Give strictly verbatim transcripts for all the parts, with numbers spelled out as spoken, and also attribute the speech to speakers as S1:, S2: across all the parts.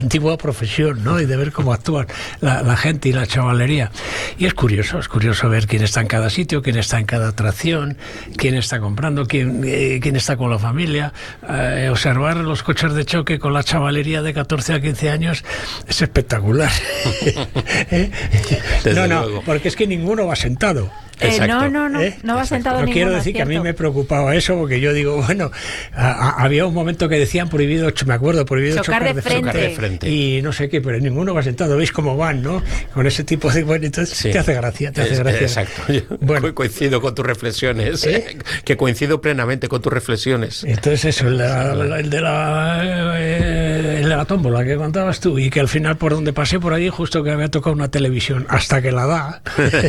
S1: antigua profesión, ¿no? Y de ver cómo actúan la, la gente y la chavalería. Y es curioso, es curioso ver quién está en cada sitio, quién está en cada atracción, quién está comprando, quién, eh, quién está con la familia. Eh, observar los coches de choque con la chavalería de catorce a quince años es espectacular. ¿Eh? No, no, luego. Porque es que ninguno va sentado.
S2: Eh, no, no, no, ¿Eh? no va sentado
S1: no
S2: ninguno.
S1: Quiero decir que a mí me preocupaba eso, porque yo digo, bueno, a, a, había un momento que decían prohibido, me acuerdo, prohibido
S2: chocar, chocar, de, de, frente.
S1: chocar
S2: de
S1: frente y no sé qué, pero ninguno va sentado. ¿Veis cómo van, no? Con ese tipo de... Bueno, entonces sí. te hace gracia, te hace
S3: es,
S1: gracia.
S3: Exacto. Yo bueno. coincido con tus reflexiones, ¿Eh? que coincido plenamente con tus reflexiones.
S1: Entonces eso, el de la, la, el de la, eh, el de la tómbola que contabas tú, y que al final por donde pasé por allí justo que había tocado una televisión, hasta que la da,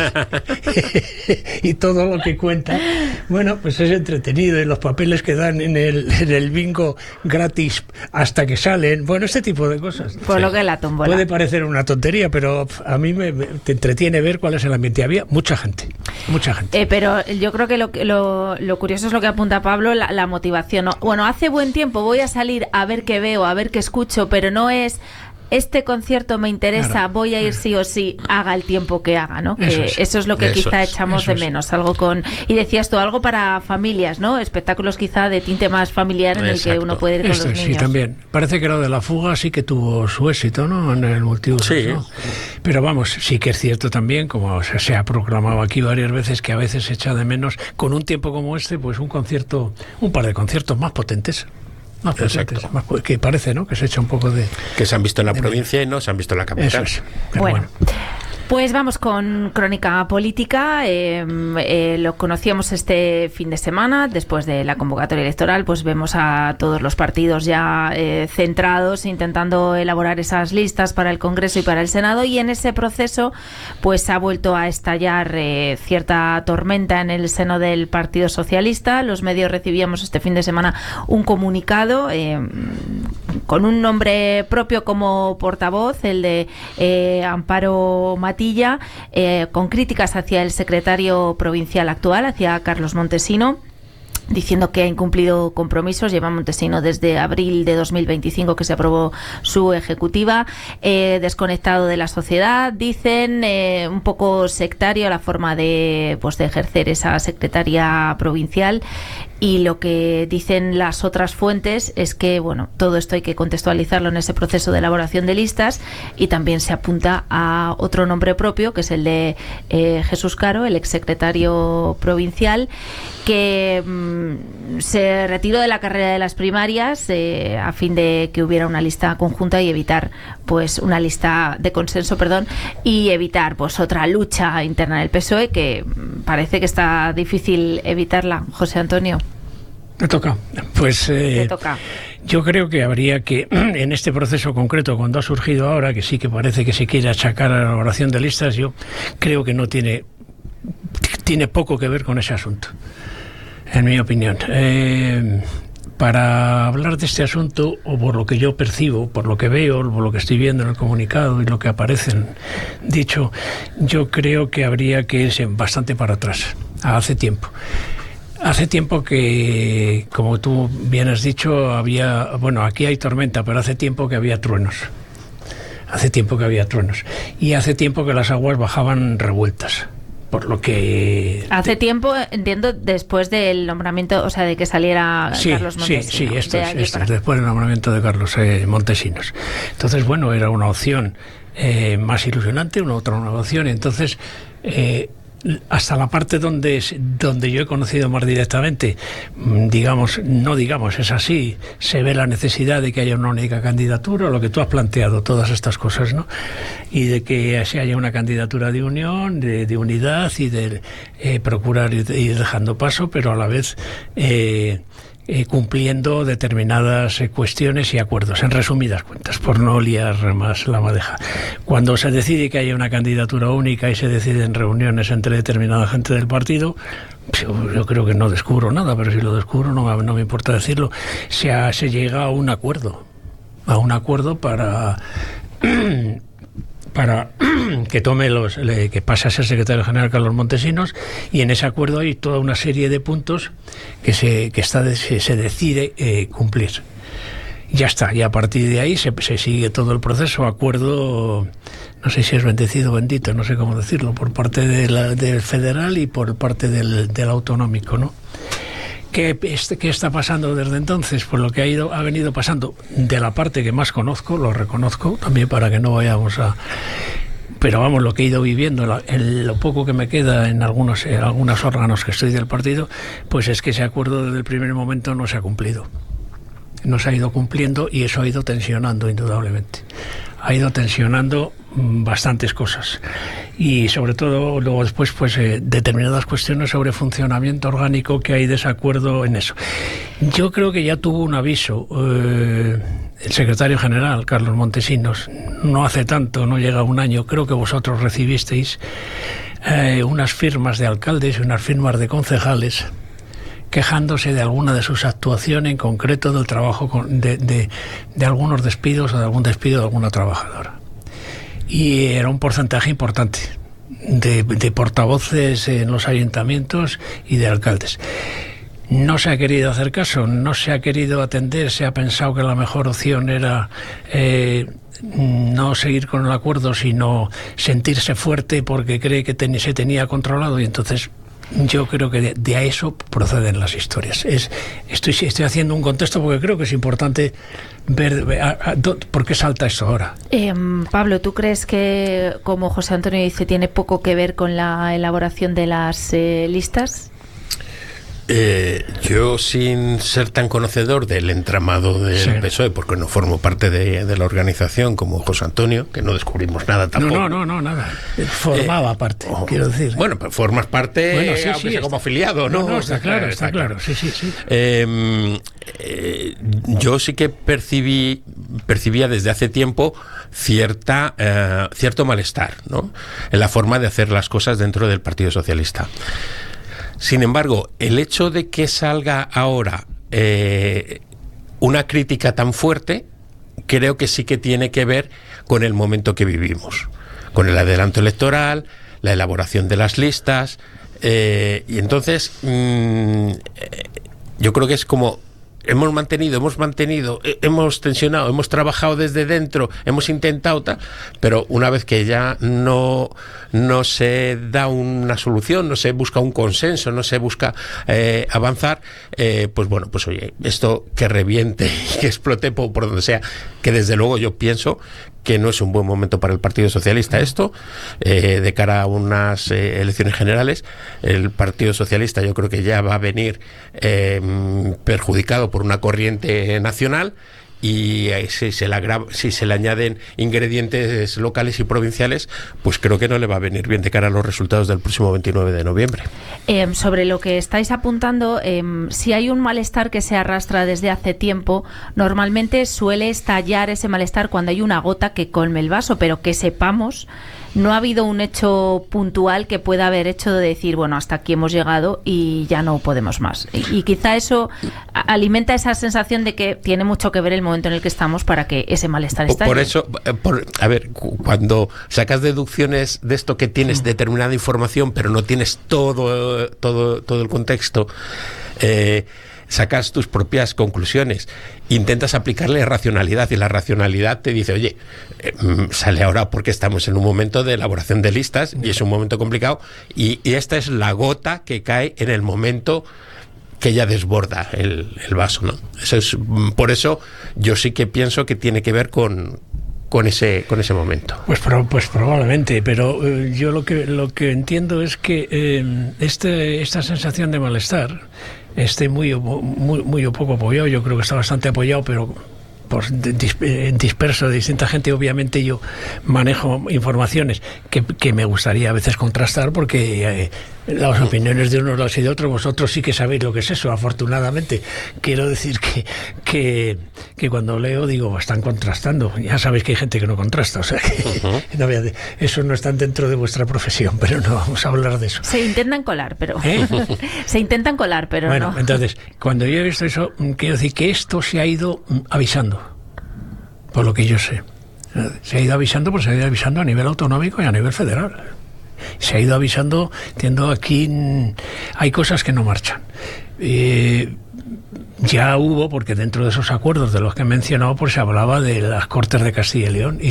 S1: y todo lo que cuenta, bueno, pues es entretenido, y los papeles que dan en el, en el bingo gratis hasta que salen, bueno, este tipo de cosas.
S2: Por sí. lo que la tómbola.
S1: Puede parecer una tontería, pero a mí me, me te entretiene ver cuál es el ambiente. Había mucha gente, mucha gente.
S2: Eh, pero yo creo que lo, lo, lo curioso es lo que apunta Pablo, la, la motivación. Bueno, hace buen tiempo, voy a salir a ver qué veo, a ver qué escucho, pero no es... este concierto me interesa, claro, voy a ir sí o sí, haga el tiempo que haga, ¿no?
S1: Eso
S2: que
S1: es,
S2: eso es lo que
S1: eso
S2: quizá
S1: es,
S2: echamos de menos, es. algo con... Y decías tú, algo para familias, ¿no? Espectáculos quizá de tinte más familiar en Exacto. el que uno puede ir con
S1: Esto,
S2: los
S1: sí,
S2: niños.
S1: Sí, también. Parece que lo de la fuga sí que tuvo su éxito, ¿no? En el multiusos,
S3: sí.
S1: ¿no? Pero vamos, sí que es cierto también, como se, se ha proclamado aquí varias veces, que a veces se echa de menos, con un tiempo como este, pues un concierto, un par de conciertos más potentes. Más potentes, más, que parece, ¿no? Que se echa un poco de...
S3: Que se han visto en la provincia menos. Y no se han visto en la capital.
S1: Eso es.
S2: Bueno. bueno. Pues vamos con Crónica Política. Eh, eh, lo conocíamos este fin de semana, después de la convocatoria electoral, pues vemos a todos los partidos ya eh, centrados, intentando elaborar esas listas para el Congreso y para el Senado, y en ese proceso pues ha vuelto a estallar eh, cierta tormenta en el seno del Partido Socialista. Los medios recibíamos este fin de semana un comunicado eh, con un nombre propio como portavoz, el de eh, Amparo Matilla, eh, con críticas hacia el secretario provincial actual, hacia Carlos Montesino, diciendo que ha incumplido compromisos. Lleva Montesino desde abril de dos mil veinticinco que se aprobó su ejecutiva, eh, desconectado de la sociedad, dicen, eh, un poco sectario la forma de, pues, de ejercer esa secretaría provincial. Y lo que dicen las otras fuentes es que, bueno, todo esto hay que contextualizarlo en ese proceso de elaboración de listas, y también se apunta a otro nombre propio, que es el de eh, Jesús Caro, el exsecretario provincial, que mmm, se retiró de la carrera de las primarias eh, a fin de que hubiera una lista conjunta y evitar, pues, una lista de consenso, perdón, y evitar, pues, otra lucha interna del P S O E, que parece que está difícil evitarla. José Antonio.
S1: Me toca. Pues eh,
S2: Te toca.
S1: Yo creo que habría que, en este proceso concreto, cuando ha surgido ahora, que sí que parece que se quiere achacar a la elaboración de listas, yo creo que no tiene, tiene poco que ver con ese asunto, en mi opinión. Eh, para hablar de este asunto, o por lo que yo percibo, por lo que veo, por lo que estoy viendo en el comunicado y lo que aparece dicho, yo creo que habría que irse bastante para atrás, hace tiempo. Hace tiempo que, como tú bien has dicho, había, bueno, aquí hay tormenta, pero hace tiempo que había truenos. Hace tiempo que había truenos. Y hace tiempo que las aguas bajaban revueltas. Por lo que...
S2: Hace tiempo, entiendo, después del nombramiento, o sea, de que saliera
S1: sí,
S2: Carlos Montesinos.
S1: Sí, sí, esto es, esto es después del nombramiento de Carlos eh, Montesinos. Entonces, bueno, era una opción eh, más ilusionante, una otra nueva opción. Entonces... Eh, hasta la parte donde, donde yo he conocido más directamente, digamos, no digamos, es así, se ve la necesidad de que haya una única candidatura, lo que tú has planteado, todas estas cosas, ¿no? Y de que se haya una candidatura de unión, de, de unidad y de eh, procurar ir, ir dejando paso, pero a la vez... Eh, Eh, cumpliendo determinadas eh, cuestiones y acuerdos, en resumidas cuentas, por no liar más la madeja. Cuando se decide que haya una candidatura única y se deciden reuniones entre determinada gente del partido, yo, yo creo que no descubro nada, pero si lo descubro no, no me importa decirlo, se, ha, se llega a un acuerdo, a un acuerdo para... para que tome los que pase a ser secretario general Carlos Montesinos, y en ese acuerdo hay toda una serie de puntos que se que está se, se decide eh, cumplir. ya está, y a partir de ahí se, se sigue todo el proceso, acuerdo, no sé si es bendecido o bendito, no sé cómo decirlo, por parte de la, del federal y por parte del, del autonómico, ¿no? ¿Qué, ¿Qué está pasando desde entonces? Pues lo que ha ido ha venido pasando de la parte que más conozco, lo reconozco, también para que no vayamos a... Pero vamos, lo que he ido viviendo, en lo poco que me queda en algunos, en algunos órganos que estoy del partido, pues es que ese acuerdo desde el primer momento no se ha cumplido. No se ha ido cumpliendo y eso ha ido tensionando indudablemente. Ha ido tensionando bastantes cosas y sobre todo luego después pues eh, determinadas cuestiones sobre funcionamiento orgánico que hay desacuerdo en eso. Yo creo que ya tuvo un aviso eh, el secretario general Carlos Montesinos, no hace tanto, no llega a un año, creo que vosotros recibisteis eh, unas firmas de alcaldes y unas firmas de concejales quejándose de alguna de sus actuaciones, en concreto del trabajo con, de, de, de algunos despidos o de algún despido de alguna trabajadora. Y era un porcentaje importante de, de portavoces en los ayuntamientos y de alcaldes. No se ha querido hacer caso, no se ha querido atender, se ha pensado que la mejor opción era eh, no seguir con el acuerdo, sino sentirse fuerte porque cree que ten, se tenía controlado y entonces... Yo creo que de, de a eso proceden las historias. Es, estoy, estoy haciendo un contexto porque creo que es importante ver a, a, do, por qué salta esto ahora.
S2: Eh, Pablo, ¿tú crees que, como José Antonio dice, tiene poco que ver con la elaboración de las eh, listas?
S3: Eh, yo, sin ser tan conocedor del entramado del sí. P S O E, porque no formo parte de, de la organización como José Antonio, que no descubrimos nada tampoco.
S1: No, no, no, no nada. Formaba eh, parte, oh, quiero decir.
S3: Bueno, pero formas parte, bueno, sí, aunque sí, sea como afiliado, ¿no?
S1: No, no está, está claro, está, está claro. claro. Sí, sí, sí.
S3: Eh, eh, yo sí que percibí, percibía desde hace tiempo cierta, eh, cierto malestar, ¿no? En la forma de hacer las cosas dentro del Partido Socialista. Sin embargo, el hecho de que salga ahora eh, una crítica tan fuerte, creo que sí que tiene que ver con el momento que vivimos, con el adelanto electoral, la elaboración de las listas, eh, y entonces mmm, yo creo que es como... Hemos mantenido, hemos mantenido, hemos tensionado, hemos trabajado desde dentro, hemos intentado tal, pero una vez que ya no, no se da una solución, no se busca un consenso, no se busca eh, avanzar, eh, pues bueno, pues oye, esto que reviente y que explote por, por donde sea, que desde luego yo pienso que no es un buen momento para el Partido Socialista esto, eh, de cara a unas eh, elecciones generales. El Partido Socialista yo creo que ya va a venir eh, perjudicado por una corriente nacional y eh, si, se le agrava, si se le añaden ingredientes locales y provinciales, pues creo que no le va a venir bien de cara a los resultados del próximo veintinueve de noviembre.
S2: Eh, sobre lo que estáis apuntando, eh, si hay un malestar que se arrastra desde hace tiempo, normalmente suele estallar ese malestar cuando hay una gota que colme el vaso, pero que sepamos, no ha habido un hecho puntual que pueda haber hecho de decir, bueno, hasta aquí hemos llegado y ya no podemos más. Y, y quizá eso alimenta esa sensación de que tiene mucho que ver el momento en el que estamos para que ese malestar estalle.
S3: Por eso, por, a ver, cuando sacas deducciones de esto que tienes sí. determinada información, pero no tienes todo, todo, todo el contexto, eh, sacas tus propias conclusiones, intentas aplicarle racionalidad y la racionalidad te dice, oye, eh, sale ahora porque estamos en un momento de elaboración de listas y es un momento complicado y, y esta es la gota que cae en el momento que ya desborda el, el vaso, ¿no? Eso es, por eso yo sí que pienso que tiene que ver con con ese con ese momento.
S1: Pues, pro, pues probablemente, pero eh, yo lo que lo que entiendo es que eh, este esta sensación de malestar esté muy muy muy o poco apoyado. Yo creo que está bastante apoyado, pero por disperso de distinta gente. Obviamente yo manejo informaciones que, que me gustaría a veces contrastar porque eh, las opiniones de unos y de otros, vosotros sí que sabéis lo que es eso, afortunadamente. Quiero decir que, que, que cuando leo digo, están contrastando. Ya sabéis que hay gente que no contrasta, o sea que uh-huh. no, eso no está dentro de vuestra profesión, pero no vamos a hablar de eso.
S2: Se intentan colar, pero ¿Eh? se intentan colar, pero
S1: bueno,
S2: no.
S1: Bueno, entonces, cuando yo he visto eso, quiero decir que esto se ha ido avisando, por lo que yo sé. Se ha ido avisando, pues se ha ido avisando a nivel autonómico y a nivel federal. Se ha ido avisando, entiendo, aquí hay cosas que no marchan. Eh, ya hubo, porque dentro de esos acuerdos de los que he mencionado, pues se hablaba de las Cortes de Castilla y León, y